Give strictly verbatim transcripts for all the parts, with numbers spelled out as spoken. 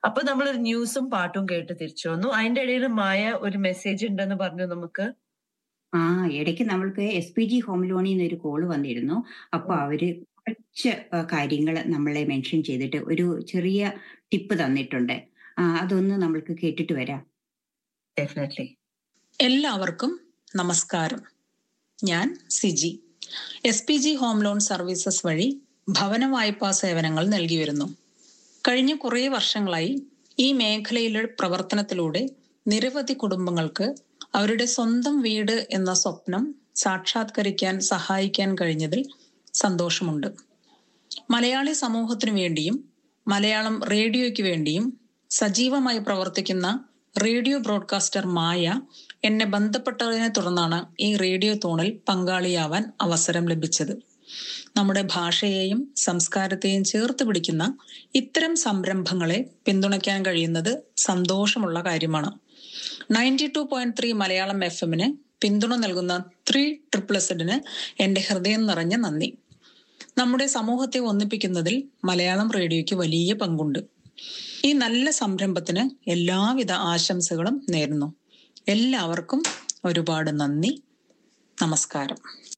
അപ്പൊ നമ്മളൊരു ന്യൂസും പാട്ടും കേട്ട് തിരിച്ചു വന്നു. അതിന്റെ ഇടയിൽ മായ ഒരു മെസ്സേജ് ഉണ്ടെന്ന് പറഞ്ഞു നമുക്ക്. ആ ഇടയ്ക്ക് നമ്മൾക്ക് എസ് പി ജി ഹോം ലോണിൽ നിന്ന് ഒരു കോള് വന്നിരുന്നു. അപ്പൊ അവര് കുറച്ച് കാര്യങ്ങൾ നമ്മളെ മെൻഷൻ ചെയ്തിട്ട് ഒരു ചെറിയ ടിപ്പ് തന്നിട്ടുണ്ട്. ആ, അതൊന്ന് നമ്മൾക്ക് കേട്ടിട്ട് വരാം. ഡെഫിനറ്റ്ലി. എല്ലാവർക്കും നമസ്കാരം. ഞാൻ Siji. S P G home loan services വഴി ഭവന വായ്പാ സേവനങ്ങൾ നൽകി വരുന്നു. കഴിഞ്ഞ കുറേ വർഷങ്ങളായി ഈ മേഖലയിലെ പ്രവർത്തനത്തിലൂടെ നിരവധി കുടുംബങ്ങൾക്ക് അവരുടെ സ്വന്തം വീട് എന്ന സ്വപ്നം സാക്ഷാത്കരിക്കാൻ സഹായിക്കാൻ കഴിഞ്ഞതിൽ സന്തോഷമുണ്ട്. മലയാളി സമൂഹത്തിനു വേണ്ടിയും മലയാളം റേഡിയോയ്ക്ക് വേണ്ടിയും സജീവമായി പ്രവർത്തിക്കുന്ന റേഡിയോ ബ്രോഡ്കാസ്റ്റർ മായ എന്നെ ബന്ധപ്പെട്ടതിനെ തുടർന്നാണ് ഈ റേഡിയോ തോണിൽ പങ്കാളിയാവാൻ അവസരം ലഭിച്ചത്. നമ്മുടെ ഭാഷയെയും സംസ്കാരത്തെയും ചേർത്ത് പിടിക്കുന്ന ഇത്തരം സംരംഭങ്ങളെ പിന്തുണയ്ക്കാൻ കഴിയുന്നത് സന്തോഷമുള്ള കാര്യമാണ്. Ninety two point three Malayalam F എമ്മിന് പിന്തുണ നൽകുന്ന ത്രീ ട്രിപ്പിൾ എസിഡിന് എന്റെ ഹൃദയം നിറഞ്ഞ നന്ദി. നമ്മുടെ സമൂഹത്തെ ഒന്നിപ്പിക്കുന്നതിൽ മലയാളം റേഡിയോയ്ക്ക് വലിയ പങ്കുണ്ട്. ഈ നല്ല സംരംഭത്തിന് എല്ലാവിധ ആശംസകളും നേരുന്നു. എല്ലാവർക്കും ഒരുപാട് നന്ദി. നമസ്കാരം.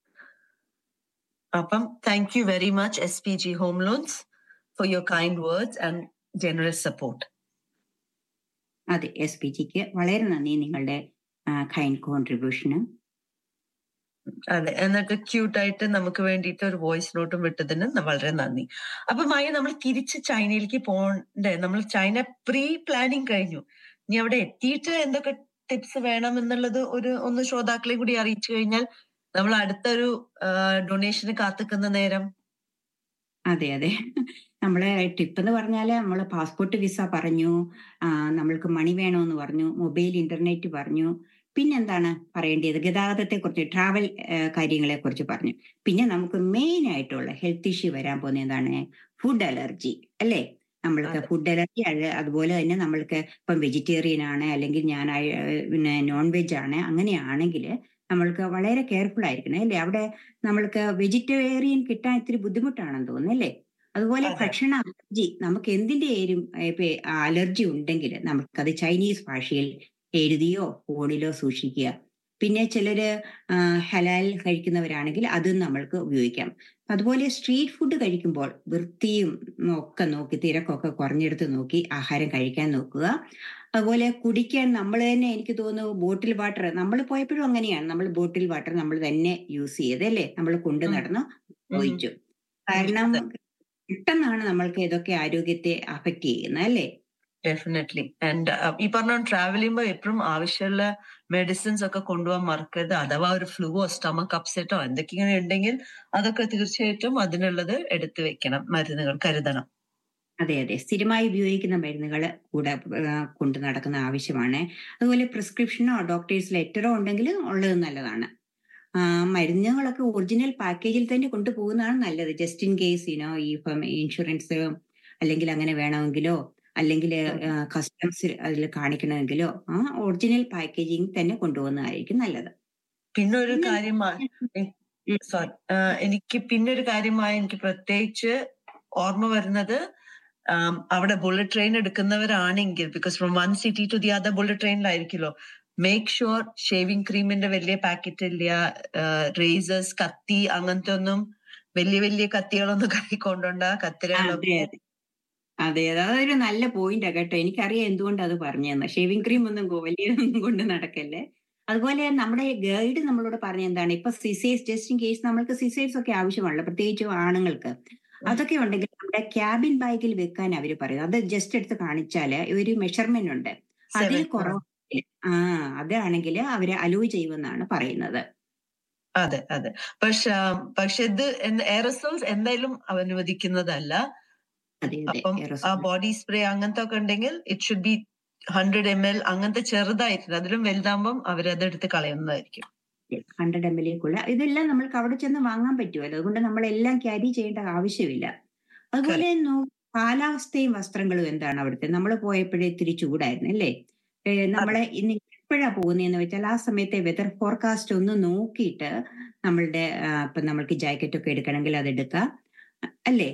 അപ്പം thank you very much S P G home loans for your kind words and generous support. അതെ, എസ് പി ജിക്ക് വളരെ നന്ദി നിങ്ങളുടെ കൈൻഡ് കോൺട്രിബ്യൂഷന്. അതെ, എന്നിട്ട് ക്യൂട്ടായിട്ട് നമുക്ക് വേണ്ടിയിട്ട് ഒരു വോയിസ് നോട്ടും വിട്ടതിന് വളരെ നന്ദി. അപ്പൊ മായ, നമ്മൾ തിരിച്ച് ചൈനയിലേക്ക് പോകണ്ടേ? നമ്മൾ ചൈന പ്രീ പ്ലാനിങ് കഴിഞ്ഞു. ഇനി അവിടെ എത്തിയിട്ട് എന്തൊക്കെ ടിപ്സ് വേണം എന്നുള്ളത് ഒരു ഒന്ന് ശ്രോതാക്കളെ കൂടി അറിയിച്ചു കഴിഞ്ഞാൽ നമ്മൾ അടുത്തൊരു ഡൊണേഷന് കാത്തിക്കുന്ന നേരം. അതെ അതെ, നമ്മള് ടിപ്പ് എന്ന് പറഞ്ഞാല് നമ്മള് പാസ്പോർട്ട് വിസ പറഞ്ഞു, നമ്മൾക്ക് മണി വേണമെന്ന് പറഞ്ഞു, മൊബൈൽ ഇന്റർനെറ്റ് പറഞ്ഞു, പിന്നെന്താണ് പറയേണ്ടത്, ഗതാഗതത്തെ കുറിച്ച്, ട്രാവൽ കാര്യങ്ങളെ കുറിച്ച് പറഞ്ഞു. പിന്നെ നമുക്ക് മെയിൻ ആയിട്ടുള്ള ഹെൽത്ത് ഇഷ്യൂ വരാൻ പോകുന്ന എന്താണ്? ഫുഡ് അലർജി അല്ലേ? നമ്മൾക്ക് ഫുഡ് അലർജി, അതുപോലെ തന്നെ നമ്മൾക്ക് ഇപ്പം വെജിറ്റേറിയൻ ആണ് അല്ലെങ്കിൽ ഞാൻ പിന്നെ നോൺ വെജ് ആണ്, അങ്ങനെയാണെങ്കിൽ നമ്മൾക്ക് വളരെ കെയർഫുൾ ആയിരിക്കണം അല്ലേ? അവിടെ നമ്മൾക്ക് വെജിറ്റേറിയൻ കിട്ടാൻ ഇത്തിരി ബുദ്ധിമുട്ടാണെന്ന് തോന്നുന്നു അല്ലേ? അതുപോലെ ഭക്ഷണ അലർജി, നമുക്ക് എന്തിന്റെ ഏരും അലർജി ഉണ്ടെങ്കിൽ നമുക്കത് ചൈനീസ് ഭാഷയിൽ എഴുതിയോ ഫോണിലോ സൂക്ഷിക്കുക. പിന്നെ ചിലര് ഹലാൽ കഴിക്കുന്നവരാണെങ്കിൽ അതും നമ്മൾക്ക് ഉപയോഗിക്കാം. അതുപോലെ സ്ട്രീറ്റ് ഫുഡ് കഴിക്കുമ്പോൾ വൃത്തിയും ഒക്കെ നോക്കി, തിരക്കൊക്കെ കുറഞ്ഞെടുത്ത് നോക്കി ആഹാരം കഴിക്കാൻ നോക്കുക. അതുപോലെ കുടിക്കാൻ നമ്മൾ തന്നെ, എനിക്ക് തോന്നുന്നു ബോട്ടിൽ വാട്ടർ, നമ്മൾ പോയപ്പോഴും അങ്ങനെയാണ്, നമ്മൾ ബോട്ടിൽ വാട്ടർ നമ്മൾ തന്നെ യൂസ് ചെയ്തല്ലേ, നമ്മൾ കൊണ്ടു നടന്ന് ഉപയോഗിച്ചു. കാരണം പെട്ടെന്നാണ് നമ്മൾക്ക് ഇതൊക്കെ ആരോഗ്യത്തെ അഫക്റ്റ് ചെയ്യുന്നത് അല്ലേ? ഡെഫിനറ്റ്ലി. ആൻഡ് ഈ പറഞ്ഞ ട്രാവൽ ചെയ്യുമ്പോൾ എപ്പോഴും ആവശ്യമുള്ള മെഡിസിൻസ് ഒക്കെ കൊണ്ടുപോകാൻ മറക്കരുത്. അഥവാ ഒരു ഫ്ലൂവോ സ്റ്റമക് അപ്സെറ്റോ എന്തൊക്കെയാണ് ഉണ്ടെങ്കിൽ അതൊക്കെ തീർച്ചയായിട്ടും അതിനുള്ളത് എടുത്തു വെക്കണം, മരുന്നുകൾ കരുതണം. അതെ അതെ, സ്ഥിരമായി ഉപയോഗിക്കുന്ന മരുന്നുകൾ കൂടെ കൊണ്ടു നടക്കുന്ന ആവശ്യമാണ്. അതുപോലെ പ്രിസ്ക്രിപ്ഷനോ ഡോക്ടേഴ്സ് ലെറ്ററോ ഉണ്ടെങ്കിൽ ഉള്ളത് നല്ലതാണ്. മരുന്നുകളൊക്കെ ഒറിജിനൽ പാക്കേജിൽ തന്നെ കൊണ്ടുപോകുന്നതാണ് നല്ലത്. ജസ്റ്റ് ഇൻ കേസ് ഇനോ ഈ ഇപ്പം ഇൻഷുറൻസ് അല്ലെങ്കിൽ അങ്ങനെ വേണമെങ്കിലോ അല്ലെങ്കിൽ കസ്റ്റംസ് അതിൽ കാണിക്കണമെങ്കിലോ ആ ഒറിജിനൽ പാക്കേജിങ് തന്നെ കൊണ്ടുപോകുന്നതായിരിക്കും നല്ലത്. പിന്നെ ഒരു കാര്യമായി സോറി എനിക്ക് പിന്നെ ഒരു കാര്യമായി എനിക്ക് പ്രത്യേകിച്ച് ഓർമ്മ വരുന്നത്, അവിടെ bullet train എടുക്കുന്നവരാണെങ്കിൽ, because from one city to the other bullet ട്രെയിനിലായിരിക്കുമല്ലോ, make sure shaving ക്രീമിന്റെ വലിയ പാക്കറ്റ് ഇല്ല, റേസേഴ്സ്, കത്തി, അങ്ങനത്തെ ഒന്നും വലിയ വലിയ കത്തികളൊന്നും കൈക്കൊണ്ടുണ്ട കത്തിരകളൊക്കെ. അതെ, അതൊരു നല്ല പോയിന്റാ കേട്ടോ. എനിക്കറിയാം എന്തുകൊണ്ട് അത് പറഞ്ഞെന്ന്. ഷേവിംഗ് ക്രീം ഒന്നും വലിയൊന്നും കൊണ്ട് നടക്കല്ലേ. അതുപോലെ നമ്മുടെ ഗൈഡ് നമ്മളോട് പറഞ്ഞ എന്താണ്, ഇപ്പൊ സിസേഴ്സ്, ജസ്റ്റ് ഇൻ കേസ് നമ്മൾക്ക് സിസേഴ്സ് ഒക്കെ ആവശ്യമാണല്ലോ, പ്രത്യേകിച്ച് ആണുങ്ങൾക്ക്. അതൊക്കെ ഉണ്ടെങ്കിൽ നമ്മുടെ ക്യാബിൻ ബാഗിൽ വെക്കാൻ അവര് പറയും. അത് ജസ്റ്റ് എടുത്ത് കാണിച്ചാല് ഒരു മെഷർമെന്റ് ഉണ്ട്, അതിൽ കുറവ് ആ അതാണെങ്കിൽ അവര് അലോ ചെയ്യുമെന്നാണ് പറയുന്നത്. അതെ അതെ, പക്ഷെ പക്ഷെ ഇത് എയറോസോൾസ് എന്തായാലും അനുവദിക്കുന്നതല്ല. അപ്പം ആ ബോഡി സ്പ്രേ അങ്ങനത്തെ ഒക്കെ ഉണ്ടെങ്കിൽ it should be hundred M L, അങ്ങനത്തെ ചെറുതായിട്ടുണ്ട്. അതിലും വലുതാകുമ്പം അവരതെടുത്ത് കളയുന്നതായിരിക്കും. ഹൺഡ്രഡ് എം എല്ലേക്കുള്ള ഇതെല്ലാം നമ്മൾക്ക് അവിടെ ചെന്ന് വാങ്ങാൻ പറ്റുമല്ലോ, അതുകൊണ്ട് നമ്മളെല്ലാം ക്യാരി ചെയ്യേണ്ട ആവശ്യമില്ല. അതുപോലെ കാലാവസ്ഥയും വസ്ത്രങ്ങളും എന്താണ് അവിടുത്തെ? നമ്മൾ പോയപ്പോഴേ ഇത്തിരി ചൂടായിരുന്നു അല്ലേ? നമ്മളെ ഇന്ന് എപ്പോഴാ പോകുന്നതെന്ന് വെച്ചാൽ ആ സമയത്തെ വെതർ ഫോർകാസ്റ്റ് ഒന്ന് നോക്കിയിട്ട് നമ്മളുടെ ഇപ്പൊ നമ്മൾക്ക് ജാക്കറ്റ് ഒക്കെ എടുക്കണമെങ്കിൽ അത് എടുക്കാം അല്ലേ?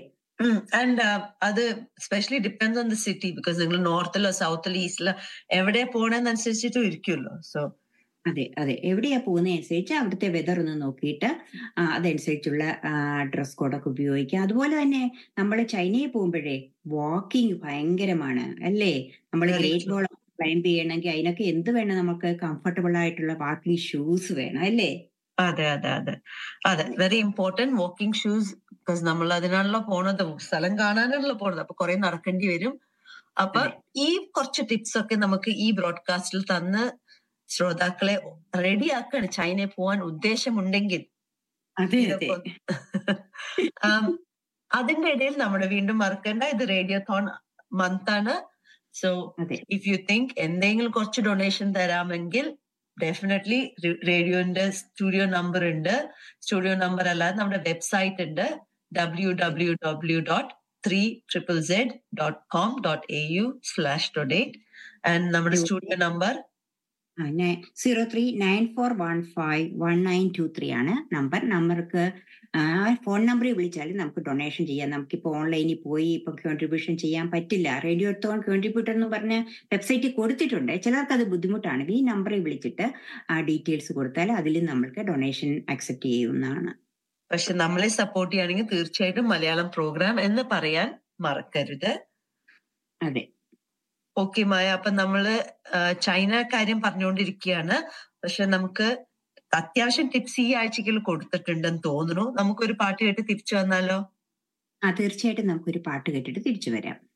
ആൻഡ് അത് specially depends on the city, because നിങ്ങൾ നോർത്തിലോ സൗത്തിലോ ഈസ്റ്റിലോ എവിടെ പോണെന്നനുസരിച്ചിട്ടും ഇരിക്കുമല്ലോ. സോ അതെ അതെ, എവിടെയാ പോകുന്നതനുസരിച്ച് അവിടുത്തെ വെതർ ഒന്ന് നോക്കിയിട്ട് ആ, അതനുസരിച്ചുള്ള ഡ്രസ് കോഡൊക്കെ ഉപയോഗിക്കാം. അതുപോലെ തന്നെ നമ്മൾ ചൈനയിൽ പോകുമ്പോഴേ വാക്കിംഗ് ഭയങ്കരമാണ് അല്ലേ? നമ്മൾ Very ഗ്രേറ്റ് true. വാൾ ക്ലൈംബ് ചെയ്യണമെങ്കിൽ അതിനൊക്കെ എന്ത് വേണം? നമുക്ക് കംഫർട്ടബിൾ ആയിട്ടുള്ള വാക്കിംഗ് ഷൂസ് വേണം അല്ലേ? അതെ അതെ അതെ അതെ very important walking shoes, because നമ്മൾ അതിനാണല്ലോ പോണത്, സ്ഥലം കാണാനാണല്ലോ പോണത്, അപ്പൊ കുറെ നടക്കേണ്ടി വരും. അപ്പൊ അതെ ഈ കുറച്ച് ടിപ്സ് ഒക്കെ നമുക്ക് ഈ ബ്രോഡ്കാസ്റ്റിൽ തന്ന് ശ്രോതാക്കളെ റെഡിയാക്കാണ് ചൈനയിൽ പോവാൻ ഉദ്ദേശമുണ്ടെങ്കിൽ. അതെ അതെ ഇതൊക്കെ ഒന്ന് ആം, അതിന്റെ ഇടയിൽ നമ്മുടെ വീണ്ടും മറക്കേണ്ട, ഇത് റേഡിയോ തോൺ മന്ത് ആണ്. സോ അതെ ഇഫ് യു തിങ്ക് എന്തെങ്കിലും കുറച്ച് ഡൊണേഷൻ തരാമെങ്കിൽ ഡെഫിനറ്റ്ലി റേഡിയോന്റെ സ്റ്റുഡിയോ നമ്പർ ഉണ്ട്. സ്റ്റുഡിയോ നമ്പർ അല്ലാതെ നമ്മുടെ വെബ്സൈറ്റ് ഉണ്ട്, W W W dot three triple Z dot com dot A U slash donate. And നമ്മുടെ studio number zero three nine four one five one nine to three ആണ് number. നമ്പർക്ക് phone നമ്പറിൽ വിളിച്ചാലും നമുക്ക് donation ചെയ്യാം. നമുക്കിപ്പോ ഓൺലൈനിൽ പോയി ഇപ്പൊ കോൺട്രിബ്യൂഷൻ ചെയ്യാൻ പറ്റില്ല. റേഡിയോ തോൺ കോൺട്രിബ്യൂട്ടർ എന്ന് പറഞ്ഞ് വെബ്സൈറ്റിൽ കൊടുത്തിട്ടുണ്ട്. ചിലർക്ക് അത് ബുദ്ധിമുട്ടാണെങ്കിൽ ഈ നമ്പറിൽ വിളിച്ചിട്ട് ആ ഡീറ്റെയിൽസ് കൊടുത്താൽ അതിൽ നമ്മൾക്ക് ഡൊണേഷൻ അക്സെപ്റ്റ് ചെയ്യുന്നതാണ്. പക്ഷെ നമ്മളെ സപ്പോർട്ട് ചെയ്യുകയാണെങ്കിൽ തീർച്ചയായിട്ടും മലയാളം പ്രോഗ്രാം എന്ന് പറയാൻ മറക്കരുത്. അതെ ഓക്കെ മായ, അപ്പൊ നമ്മള് ആ, ചൈന കാര്യം പറഞ്ഞുകൊണ്ടിരിക്കുകയാണ്. പക്ഷെ നമുക്ക് അത്യാവശ്യം ടിപ്സ് ഈ ആഴ്ചയിൽ കൊടുത്തിട്ടുണ്ടെന്ന് തോന്നുന്നു. നമുക്കൊരു പാട്ട് കേട്ട് തിരിച്ചു വന്നാലോ? ആ തീർച്ചയായിട്ടും നമുക്കൊരു പാട്ട് കേട്ടിട്ട് തിരിച്ചു വരാം.